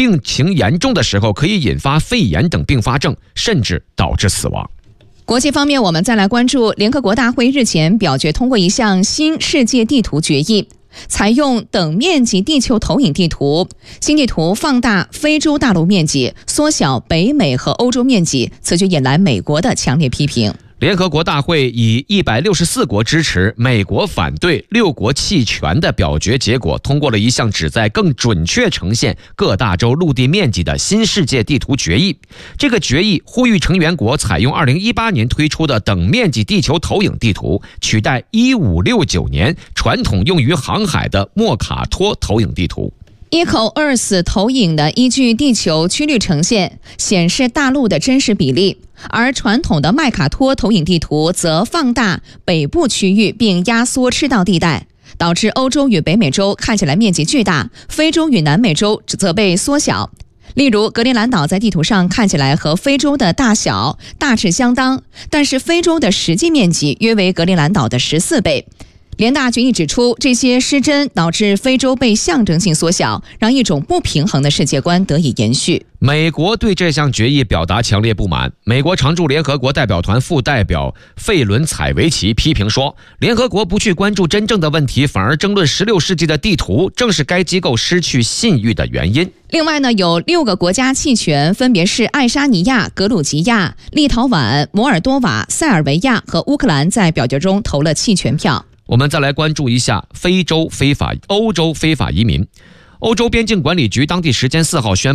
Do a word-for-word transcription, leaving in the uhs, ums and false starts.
病情严重的时候，可以引发肺炎等并发症，甚至导致死亡。 国际方面，我们再来关注联合国大会日前表决通过一项新世界地图决议，采用等面积地球投影地图，新地图放大非洲大陆面积，缩小北美和欧洲面积，此举引来美国的强烈批评。 联合国大会以一百六十四国支持、美国反对、六国弃权的表决结果，通过了一项旨在更准确呈现各大洲陆地面积的新世界地图决议。这个决议呼吁成员国采用二零一八年推出的等面积地球投影地图，取代一五六九年传统用于航海的莫卡托投影地图。 EcoEarth 投影的依据地球区域呈现，显示大陆的真实比例，而传统的麦卡托投影地图则放大北部区域并压缩赤道地带，导致欧洲与北美洲看起来面积巨大，非洲与南美洲则被缩小。例如，格陵兰岛在地图上看起来和非洲的大小大致相当，但是非洲的实际面积约为格陵兰岛的十四倍。联大决议指出，这些失真导致非洲被象征性缩小，让一种不平衡的世界观得以延续。 美国对这项决议表达强烈不满。美国常驻联合国代表团副代表费伦采维奇批评说，联合国不去关注真正的问题，反而争论十六世纪的地图，正是该机构失去信誉的原因。 另外呢，有六个国家弃权，分别是爱沙尼亚、格鲁吉亚、立陶宛、摩尔多瓦、塞尔维亚和乌克兰在表决中投了弃权票。 我们再来关注一下非洲非法、欧洲非法移民。欧洲边境管理局当地时间四号宣布，